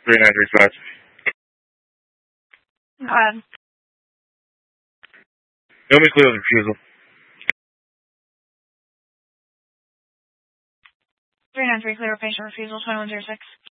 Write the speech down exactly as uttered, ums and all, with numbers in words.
three nine three five. Go ahead. Show me clear refusal. three nine three, clear patient refusal, twenty-one zero six.